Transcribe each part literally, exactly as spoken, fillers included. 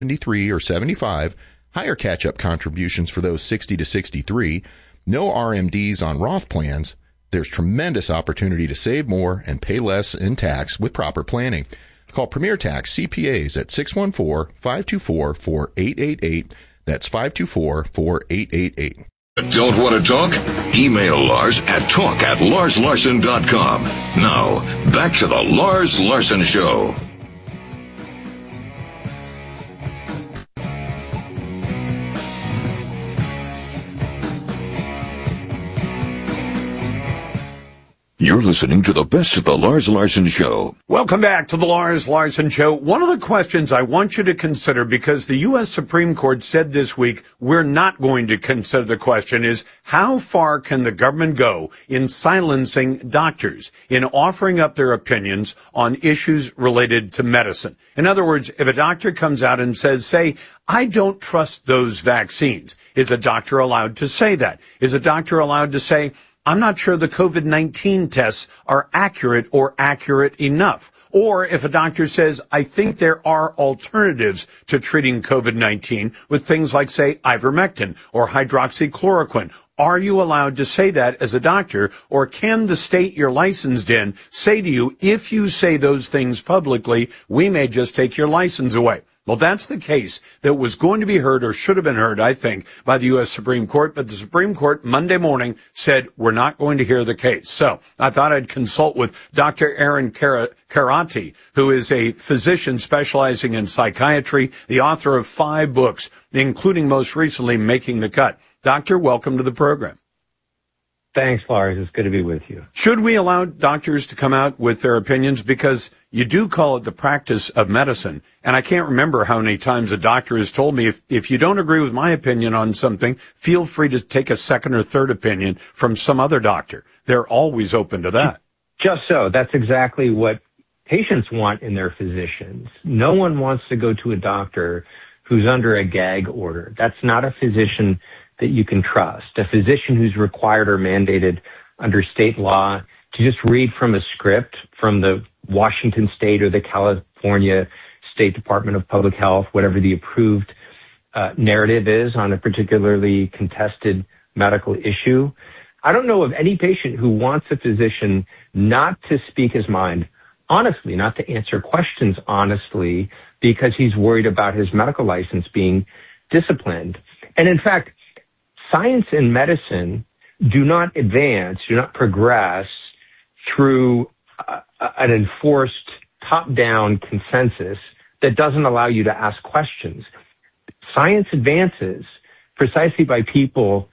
seventy-three or seventy-five, higher catch-up contributions for those sixty to sixty-three, no R M Ds on Roth plans. There's tremendous opportunity to save more and pay less in tax with proper planning. Call Premier Tax C P As at six one four, five two four, four eight eight eight. That's five two four, four eight eight eight. Don't want to talk? Email Lars at talk at lars larson dot com. Now, back to the Lars Larson Show. You're listening to the best of the Lars Larson Show. Welcome back to the Lars Larson Show. One of the questions I want you to consider, because the U S Supreme Court said this week we're not going to consider the question, is how far can the government go in silencing doctors, in offering up their opinions on issues related to medicine? In other words, if a doctor comes out and says, say, I don't trust those vaccines, is a doctor allowed to say that? Is a doctor allowed to say, I'm not sure the COVID nineteen tests are accurate or accurate enough? Or if a doctor says, I think there are alternatives to treating COVID nineteen with things like, say, ivermectin or hydroxychloroquine, are you allowed to say that as a doctor? Or can the state you're licensed in say to you, if you say those things publicly, we may just take your license away? Well, that's the case that was going to be heard, or should have been heard, I think, by the U S Supreme Court. But the Supreme Court Monday morning said we're not going to hear the case. So I thought I'd consult with Doctor Aaron Kheraty, who is a physician specializing in psychiatry, the author of five books, including most recently Making the Cut. Doctor, welcome to the program. Thanks, Lars. It's good to be with you. Should we allow doctors to come out with their opinions? Because you do call it the practice of medicine. And I can't remember how many times a doctor has told me, if, if you don't agree with my opinion on something, feel free to take a second or third opinion from some other doctor. They're always open to that. Just so. That's exactly what patients want in their physicians. No one wants to go to a doctor who's under a gag order. That's not a physician that you can trust. A physician who's required or mandated under state law to just read from a script from the Washington State or the California State Department of Public Health, whatever the approved uh, narrative is on a particularly contested medical issue. I don't know of any patient who wants a physician not to speak his mind honestly, not to answer questions honestly, because he's worried about his medical license being disciplined. And in fact, science and medicine do not advance, do not progress through uh, an enforced top-down consensus that doesn't allow you to ask questions. Science advances precisely by people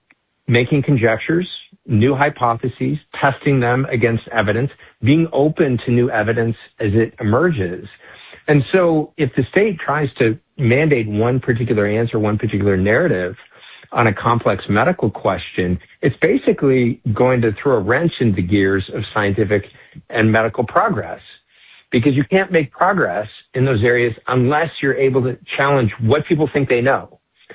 making conjectures, new hypotheses, testing them against evidence, being open to new evidence as it emerges. And so if the state tries to mandate one particular answer, one particular narrative on a complex medical question, it's basically going to throw a wrench in the gears of scientific and medical progress, because you can't make progress in those areas unless you're able to challenge what people think they know,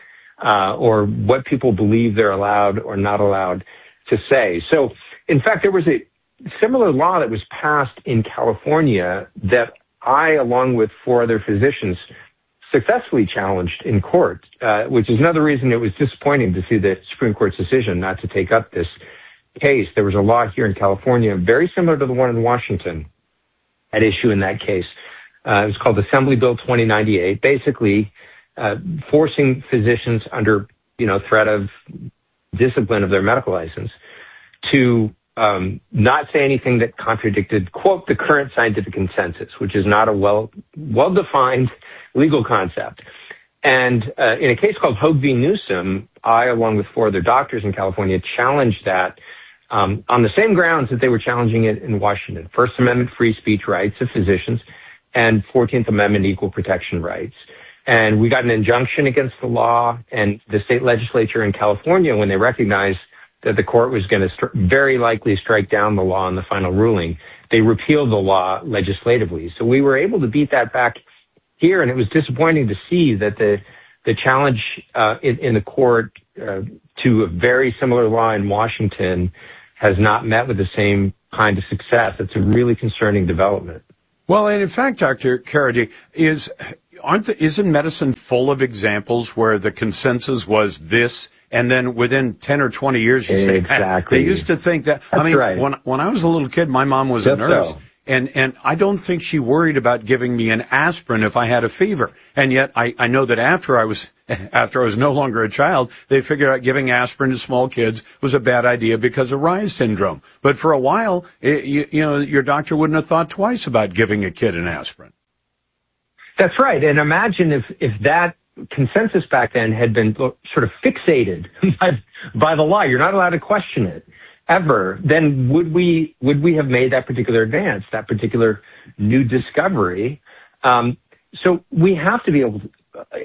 uh, or what people believe they're allowed or not allowed to say. So, in fact, there was a similar law that was passed in California that I, along with four other physicians, successfully challenged in court, uh, which is another reason it was disappointing to see the Supreme Court's decision not to take up this case. There was a law here in California very similar to the one in Washington at issue in that case. Uh, it was called Assembly Bill twenty ninety-eight, basically uh, forcing physicians under, you know, threat of discipline of their medical license to um, not say anything that contradicted, quote, the current scientific consensus, which is not a well, well-defined legal concept. And uh, in a case called Hogue v. Newsom, I, along with four other doctors in California, challenged that um, on the same grounds that they were challenging it in Washington: First Amendment free speech rights of physicians and fourteenth Amendment equal protection rights. And we got an injunction against the law, and the state legislature in California, when they recognized that the court was going to st- very likely strike down the law in the final ruling, they repealed the law legislatively. So we were able to beat that back here, and it was disappointing to see that the the challenge uh, in, in the court uh, to a very similar law in Washington has not met with the same kind of success. It's a really concerning development. Well, and in fact, Doctor Kheraty, is aren't the, isn't medicine full of examples where the consensus was this, and then within ten or twenty years you say, exactly. They used to think that. That's I mean, right. when when I was a little kid, my mom was Just a nurse. So. And and I don't think she worried about giving me an aspirin if I had a fever. And yet I, I know that after I was after I was no longer a child, they figured out giving aspirin to small kids was a bad idea because of Reye's syndrome. But for a while, it, you, you know, your doctor wouldn't have thought twice about giving a kid an aspirin. That's right. And imagine if if that consensus back then had been sort of fixated by, by the law. You're not allowed to question it. Ever, then would we would we have made that particular advance, that particular new discovery? Um, so we have to be able to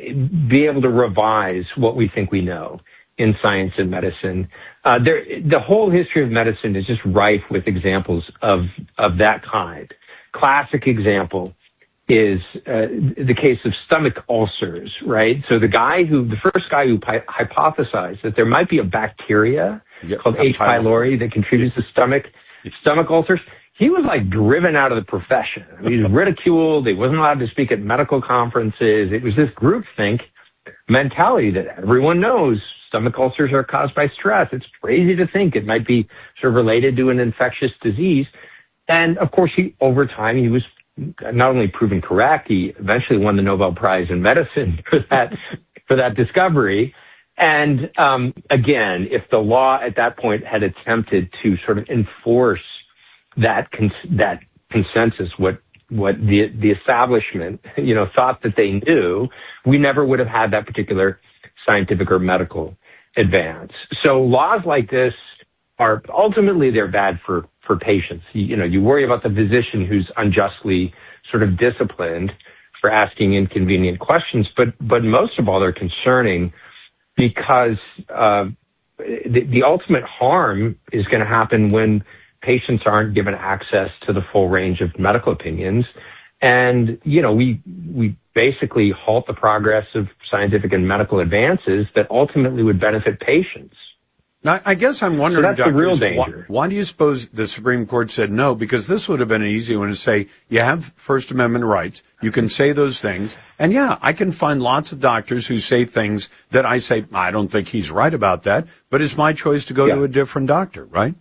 be able to revise what we think we know in science and medicine. Uh, there, the whole history of medicine is just rife with examples of of that kind. Classic example is uh, the case of stomach ulcers, right? So the guy who, the first guy who pi- hypothesized that there might be a bacteria Yep. called H. pylori that contributes to stomach stomach ulcers. He was like driven out of the profession. I mean, he was ridiculed. He wasn't allowed to speak at medical conferences. It was this groupthink mentality that everyone knows stomach ulcers are caused by stress. It's crazy to think it might be sort of related to an infectious disease. And of course, he over time he was not only proven correct, he eventually won the Nobel Prize in medicine for that for that discovery. And um, again, if the law at that point had attempted to sort of enforce that cons- that consensus, what what the the establishment you know thought that they knew, we never would have had that particular scientific or medical advance. So laws like this are ultimately they're bad for for patients. You, you know, you worry about the physician who's unjustly sort of disciplined for asking inconvenient questions, but but most of all, they're concerning. Because uh, the, the ultimate harm is going to happen when patients aren't given access to the full range of medical opinions. And, you know, we we basically halt the progress of scientific and medical advances that ultimately would benefit patients. Now, I guess I'm wondering, so that's Doctor, the real danger. Why, why do you suppose the Supreme Court said no? Because this would have been an easy one to say, you have First Amendment rights, you can say those things, and yeah, I can find lots of doctors who say things that I say, I don't think he's right about that, but it's my choice to go yeah. to a different doctor, right?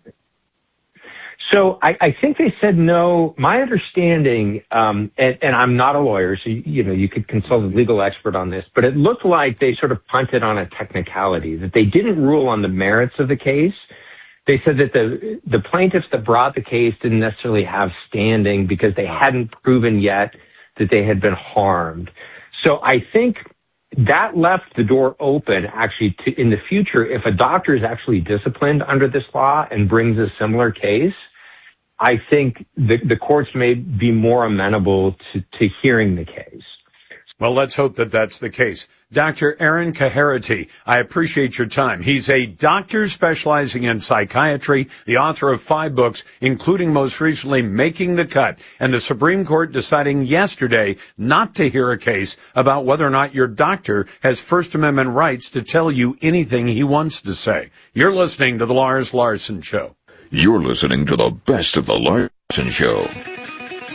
So I, I think they said no. My understanding, um, and, and I'm not a lawyer, so you, you know you could consult a legal expert on this, but it looked like they sort of punted on a technicality, that they didn't rule on the merits of the case. They said that the the plaintiffs that brought the case didn't necessarily have standing because they hadn't proven yet that they had been harmed. So I think that left the door open, actually, to in the future, if a doctor is actually disciplined under this law and brings a similar case, I think the, the courts may be more amenable to, to hearing the case. Well, let's hope that that's the case. Doctor Aaron Kheriaty, I appreciate your time. He's a doctor specializing in psychiatry, the author of five books, including most recently Making the Cut, and the Supreme Court deciding yesterday not to hear a case about whether or not your doctor has First Amendment rights to tell you anything he wants to say. You're listening to The Lars Larson Show. You're listening to the best of The Larson Show.